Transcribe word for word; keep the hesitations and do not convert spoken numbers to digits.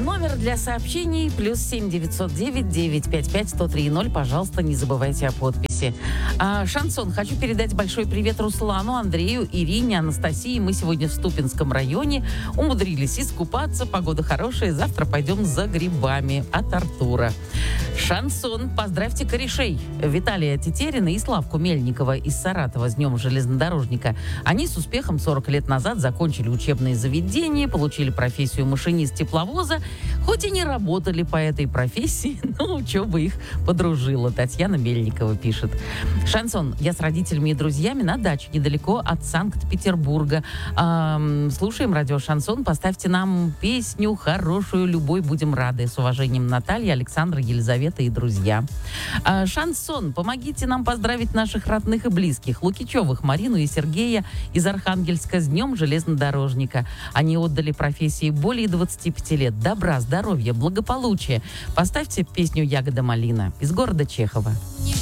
Номер для сообщений плюс семь девятьсот девять девятьсот пятьдесят пять сто три ноль. Пожалуйста, не забывайте о подписи. А, Шансон. Хочу передать большой привет Руслану, Андрею, Ирине, Анастасии. Мы сегодня в Ступинском районе умудрились искупаться. Погода хорошая. Завтра пойдем за грибами. От Артура. Шансон. Поздравьте корешей Виталия Тетерина и Славку Мельникова из Саратова с Днем железнодорожника. Они с успехом сорок лет назад закончили учебные заведения, получили профессию машинист тепловоза. Хоть и не работали по этой профессии, но учеба их подружила. Татьяна Мельникова пишет. Шансон. Я с родителями и друзьями на даче недалеко от Санкт-Петербурга. Эм, слушаем радио Шансон. Поставьте нам песню хорошую, любой будем рады. С уважением, Наталья, Александра, Елизавета и друзья. Э, Шансон. Помогите нам поздравить наших родных и близких. Лукичевых, Марину и Сергея из Архангельска с Днем железнодорожника. Они отдали профессии более двадцати пяти лет. Добра, здоровья, благополучия. Поставьте песню «Ягода малина» из города Чехова. Не